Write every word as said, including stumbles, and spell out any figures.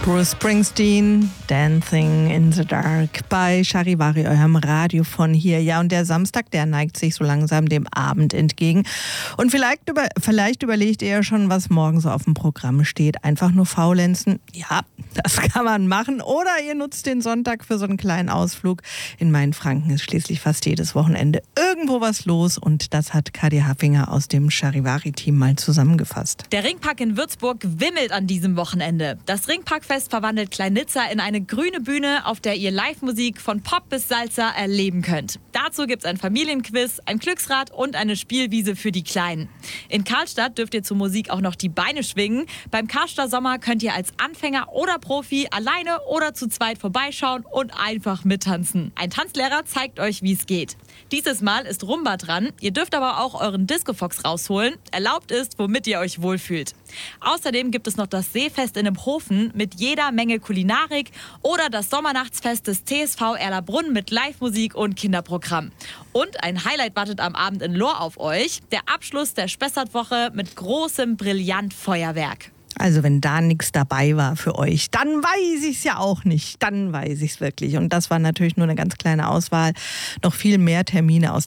Bruce Springsteen, Dancing in the Dark bei Charivari, eurem Radio von hier. Ja, und der Samstag, der neigt sich so langsam dem Abend entgegen. Und vielleicht, über, vielleicht überlegt ihr ja schon, was morgen so auf dem Programm steht. Einfach nur faulenzen? Ja, das kann man machen. Oder ihr nutzt den Sonntag für so einen kleinen Ausflug. In Mainfranken ist schließlich fast jedes Wochenende irgendwo was los. Und das hat Katja Haffinger aus dem Charivari-Team mal zusammengefasst. Der Ringpark in Würzburg wimmelt an diesem Wochenende. Das Ringparkfest verwandelt Kleinitzer in eine grüne Bühne, auf der ihr Live-Musik von Pop bis Salsa erleben könnt. Dazu gibt's ein Familienquiz, ein Glücksrad und eine Spielwiese für die Kleinen. In Karlstadt dürft ihr zur Musik auch noch die Beine schwingen. Beim Karstadt Sommer könnt ihr als Anfänger oder Profi alleine oder zu zweit vorbeischauen und einfach mittanzen. Ein Tanzlehrer zeigt euch, wie es geht. Dieses Mal ist Rumba dran. Ihr dürft aber auch euren Discofox rausholen. Erlaubt ist, womit ihr euch wohlfühlt. Außerdem gibt es noch das Seefest in einem Hofen mit jeder Menge Kulinarik oder das Sommernachtsfest des T S V Erlabrunn mit Live-Musik und Kinderprogramm. Und ein Highlight wartet am Abend in Lohr auf euch. Der Abschluss der Spessartwoche mit großem Brillant-Feuerwerk. Also wenn da nichts dabei war für euch, dann weiß ich es ja auch nicht. Dann weiß ich es wirklich. Und das war natürlich nur eine ganz kleine Auswahl. Noch viel mehr Termine aus